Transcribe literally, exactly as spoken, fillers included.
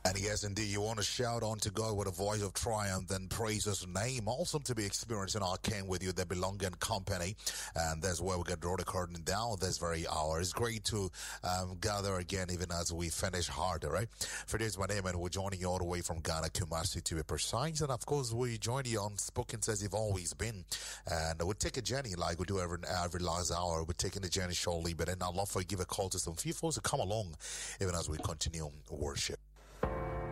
And yes, indeed, you want to shout on to God with a voice of triumph and praise His name. Awesome to be experiencing our King with you, the belonging company. And that's where we get to draw the curtain down this very hour. It's great to um, gather again, even as we finish hard, all right? For this, my name, and we're joining you all the way from Ghana, Kumasi to be precise. And of course, we join you on Spoken Says You've Always Been. And we'll take a journey like we do every, every last hour. We're taking the journey shortly, but then I'd love for you to give a call to some people to come along, even as we continue worship.